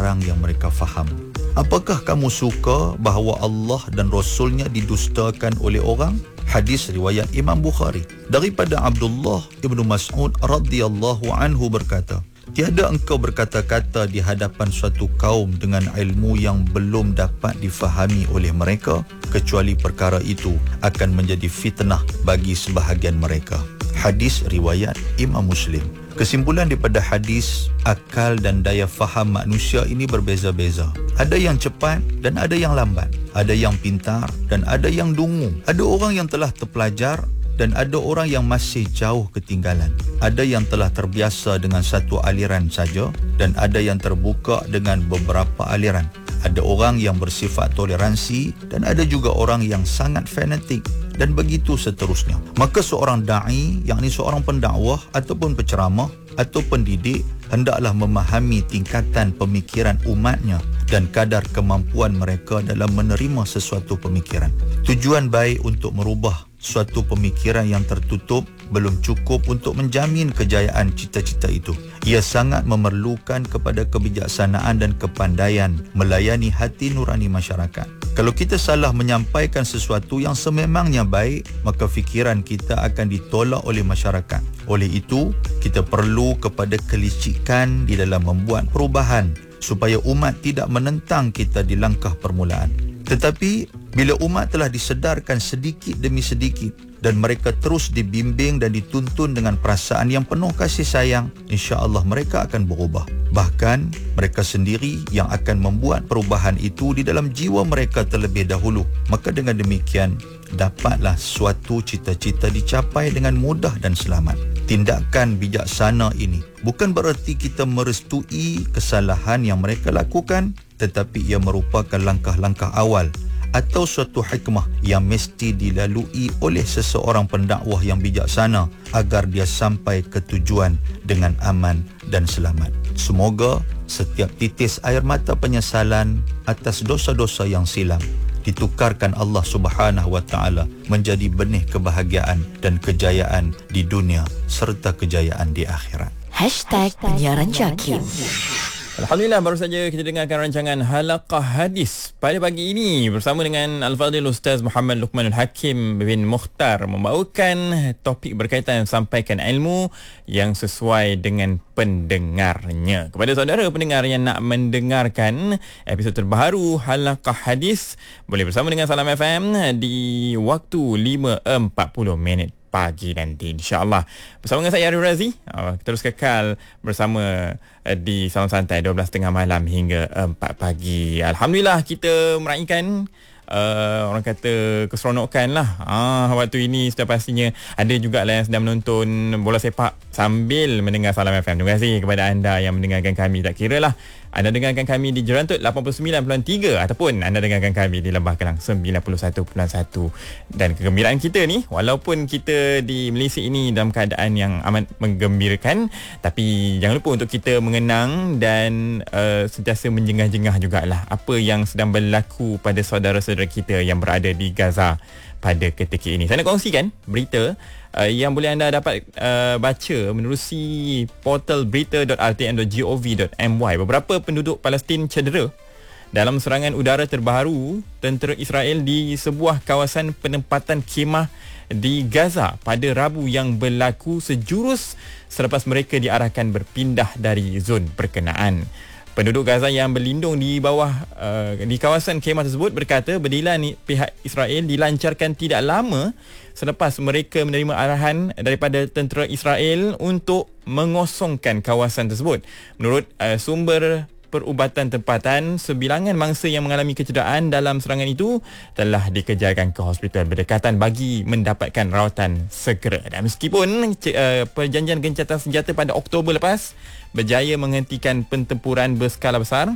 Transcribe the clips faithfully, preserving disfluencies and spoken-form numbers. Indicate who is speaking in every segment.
Speaker 1: barang yang mereka faham. Apakah kamu suka bahawa Allah dan Rasulnya didustakan oleh orang? Hadis riwayat Imam Bukhari. Daripada Abdullah ibnu Mas'ud radhiyallahu anhu berkata, tiada engkau berkata-kata di hadapan suatu kaum dengan ilmu yang belum dapat difahami oleh mereka, kecuali perkara itu akan menjadi fitnah bagi sebahagian mereka. Hadis riwayat Imam Muslim. Kesimpulan daripada hadis, akal dan daya faham manusia ini berbeza-beza. Ada yang cepat dan ada yang lambat. Ada yang pintar dan ada yang dungu. Ada orang yang telah terpelajar dan ada orang yang masih jauh ketinggalan. Ada yang telah terbiasa dengan satu aliran saja dan ada yang terbuka dengan beberapa aliran. Ada orang yang bersifat toleransi dan ada juga orang yang sangat fanatik, dan begitu seterusnya. Maka seorang da'i, yakni seorang pendakwah ataupun penceramah atau pendidik, hendaklah memahami tingkatan pemikiran umatnya dan kadar kemampuan mereka dalam menerima sesuatu pemikiran. Tujuan baik untuk merubah suatu pemikiran yang tertutup belum cukup untuk menjamin kejayaan cita-cita itu. Ia sangat memerlukan kepada kebijaksanaan dan kepandaian melayani hati nurani masyarakat. Kalau kita salah menyampaikan sesuatu yang sememangnya baik, maka fikiran kita akan ditolak oleh masyarakat. Oleh itu, kita perlu kepada kelicikan di dalam membuat perubahan supaya umat tidak menentang kita di langkah permulaan. Tetapi bila umat telah disedarkan sedikit demi sedikit dan mereka terus dibimbing dan dituntun dengan perasaan yang penuh kasih sayang, insya-Allah mereka akan berubah. Bahkan mereka sendiri yang akan membuat perubahan itu di dalam jiwa mereka terlebih dahulu. Maka dengan demikian dapatlah suatu cita-cita dicapai dengan mudah dan selamat. Tindakan bijaksana ini bukan bererti kita merestui kesalahan yang mereka lakukan, tetapi ia merupakan langkah-langkah awal atau suatu hikmah yang mesti dilalui oleh seseorang pendakwah yang bijaksana agar dia sampai ke tujuan dengan aman dan selamat. Semoga setiap titis air mata penyesalan atas dosa-dosa yang silam ditukarkan Allah Subhanahu wa taala menjadi benih kebahagiaan dan kejayaan di dunia serta kejayaan di akhirat.
Speaker 2: Hashtag Penyiaran Jakim.
Speaker 3: Alhamdulillah, baru saja kita dengarkan rancangan Halaqah Hadis pada pagi ini bersama dengan Al-Fadhil Ustaz Muhammad Luqmanul Hakim bin Mukhtar, membawakan topik berkaitan sampaikan ilmu yang sesuai dengan pendengarnya. Kepada saudara pendengar yang nak mendengarkan episod terbaru Halaqah Hadis, boleh bersama dengan Salam F M di waktu lima empat puluh minit pagi nanti, insya-Allah. Bersama dengan saya Arif Razi, uh, terus kekal bersama uh, di Salam Santai dua belas tiga puluh malam hingga empat pagi. Alhamdulillah, kita meraihkan uh, orang kata keseronokan lah. Ah, waktu ini sudah pastinya ada juga lah yang sedang menonton bola sepak sambil mendengar Salam F M. Terima kasih kepada anda yang mendengarkan kami. Tak kira lah anda dengarkan kami di Jerantut lapan puluh sembilan perpuluhan tiga ataupun anda dengarkan kami di Lembah Kelang sembilan puluh satu perpuluhan satu. Dan kegembiraan kita ni, walaupun kita di Malaysia ini dalam keadaan yang amat menggembirakan, tapi jangan lupa untuk kita mengenang dan uh, sentiasa menjengah-jengah jugalah apa yang sedang berlaku pada saudara-saudara kita yang berada di Gaza pada ketika ini. Saya nak kongsikan berita Uh, yang boleh anda dapat uh, baca menerusi portal berita dot r t n dot gov dot m y. Beberapa penduduk Palestin cedera dalam serangan udara terbaru tentera Israel di sebuah kawasan penempatan khemah di Gaza pada Rabu yang berlaku sejurus selepas mereka diarahkan berpindah dari zon berkenaan. Penduduk Gaza yang berlindung di bawah uh, di kawasan khemah tersebut berkata berdilan pihak Israel dilancarkan tidak lama selepas mereka menerima arahan daripada tentera Israel untuk mengosongkan kawasan tersebut. Menurut uh, sumber perubatan tempatan, sebilangan mangsa yang mengalami kecederaan dalam serangan itu telah dikejarkan ke hospital berdekatan bagi mendapatkan rawatan segera. Dan meskipun uh, perjanjian gencatan senjata pada Oktober lepas berjaya menghentikan pertempuran berskala besar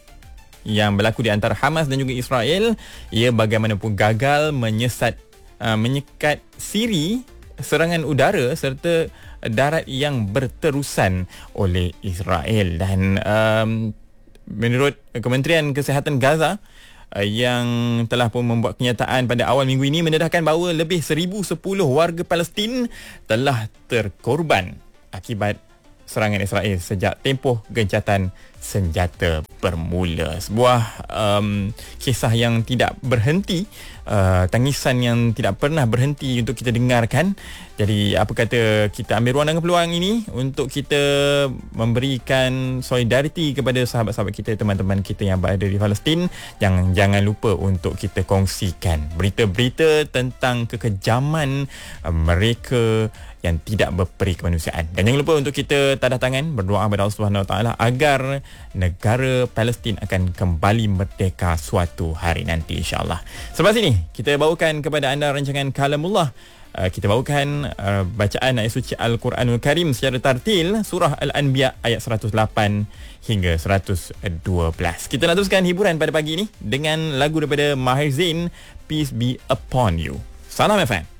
Speaker 3: yang berlaku di antara Hamas dan juga Israel, ia bagaimanapun gagal menyesat uh, menyekat siri serangan udara serta darat yang berterusan oleh Israel. Dan um, menurut Kementerian Kesihatan Gaza uh, yang telah pun membuat kenyataan pada awal minggu ini mendedahkan bahawa lebih seribu sepuluh warga Palestin telah terkorban akibat serangan Israel sejak tempoh gencatan senjata bermula. Sebuah um, kisah yang tidak berhenti, uh, tangisan yang tidak pernah berhenti untuk kita dengarkan. Jadi apa kata kita ambil ruang dan peluang ini untuk kita memberikan solidariti kepada sahabat-sahabat kita, teman-teman kita yang berada di Palestin. Jangan jangan lupa untuk kita kongsikan berita-berita tentang kekejaman uh, mereka yang tidak berperi kemanusiaan. Dan jangan lupa untuk kita tadah tangan berdoa kepada Allah Subhanahu Wa Taala agar negara Palestin akan kembali merdeka suatu hari nanti, insya-Allah. Selepas ini kita bawakan kepada anda rancangan Kalamullah. Uh, kita bawakan uh, bacaan ayat suci Al-Quranul Karim secara tartil, surah Al-Anbiya ayat seratus lapan hingga seratus dua belas. Kita nak teruskan hiburan pada pagi ini dengan lagu daripada Maher Zain, Peace Be Upon You. Salam F M.